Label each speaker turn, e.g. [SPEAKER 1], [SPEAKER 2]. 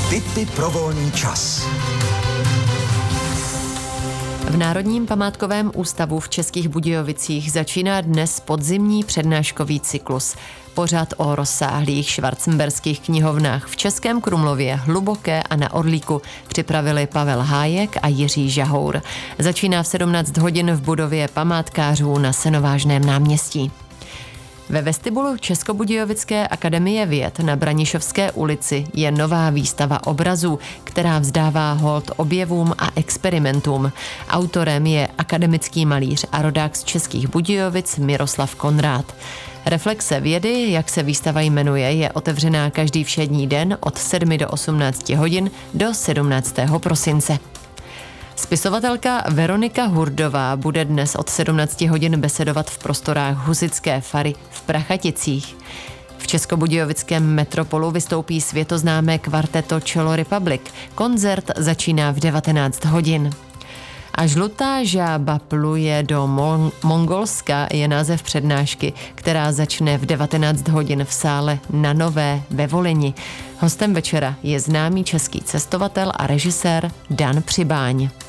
[SPEAKER 1] Tipy pro volný čas.
[SPEAKER 2] V Národním památkovém ústavu v Českých Budějovicích začíná dnes podzimní přednáškový cyklus. Pořad o rozsáhlých schwarzenberských knihovnách v Českém Krumlově, Hluboké a na Orlíku připravili Pavel Hájek a Jiří Žahour. Začíná v 17 hodin v budově památkářů na Senovážném náměstí. Ve vestibulu Českobudějovické akademie věd na Branišovské ulici je nová výstava obrazů, která vzdává hold objevům a experimentům. Autorem je akademický malíř a rodák z Českých Budějovic Miroslav Konrád. Reflexe vědy, jak se výstava jmenuje, je otevřená každý všední den od 7 do 18 hodin do 17. prosince. Spisovatelka Veronika Hurdová bude dnes od 17 hodin besedovat v prostorách Husitské fary v Prachaticích. V Českobudějovickém metropolu vystoupí světoznámé kvarteto Cello Republic. Koncert začíná v 19 hodin. A žlutá žába pluje do Mongolska je název přednášky, která začne v 19 hodin v sále Na Nové ve Volyni. Hostem večera je známý český cestovatel a režisér Dan Přibáň.